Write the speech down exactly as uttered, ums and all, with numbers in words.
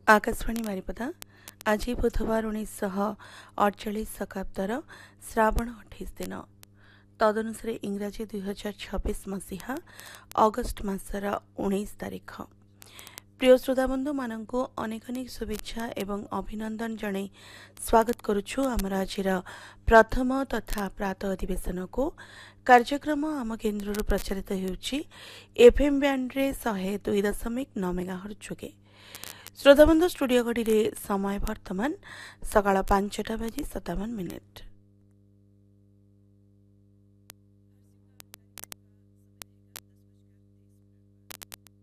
आकाशवाणी बारिपदा आज बुधवार उन्नीस अड़चाश शताब्दर श्रावण अठाईस दिन तदनुसार इंग्राजी दुई हजार छब्बीस मसीहा अगस्ट मासर उन्नीस तारीख। प्रिय श्रोताबंधु मानू अनेक अनेक शुभेच्छा एवं अभिनंदन जणे स्वागत करुछु आमर आज प्रथम तथा प्रातः अधिवेशन को कार्यक्रम आम केन्द्र प्रचारित होउछि एफएम बैंड रे शहे दुई दशमिक नौ मेगाहर्ट्ज जोगे। श्रोताबंधु स्टूडियो घड़ी रे समय वर्तमान सकाळ पांचटा बाजी सतावन मिनिट।